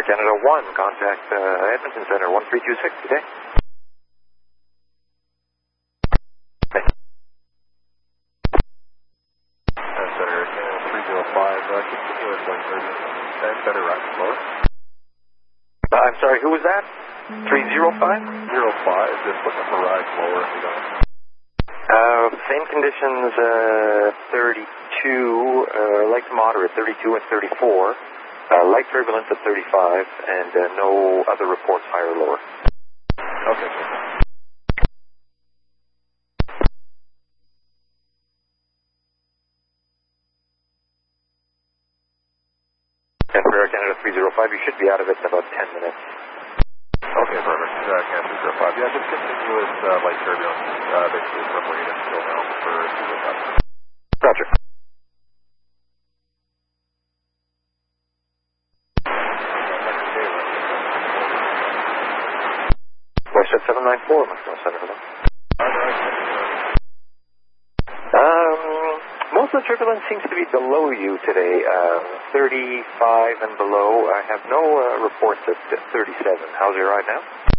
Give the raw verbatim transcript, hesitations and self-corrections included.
Canada one, contact uh, Edmonton Center, one three two six, today. Okay. Uh, Center, Canada three zero five, uh, continuous light turbulence, and center right slower. Uh, I'm sorry, who was that? three zero five? zero five, just looking for rise lower if you don't. Uh, same conditions, uh, thirty-two, uh, light to moderate, thirty-two and thirty-four. Uh, light turbulence at thirty-five, and uh, no other reports higher or lower. Okay, sir. And for Air Canada three zero five, you should be out of it in about ten minutes. Okay, perfect. Uh, Canada three zero five. Yeah, just continuous uh, light turbulence, uh, basically from rate until now for three zero five. Roger. Westjet seven nine four, Maxwell Center, hello. Um, most of the turbulence seems to be below you today, uh, thirty-five and below. I have no uh, reports at thirty-seven. How's your ride now?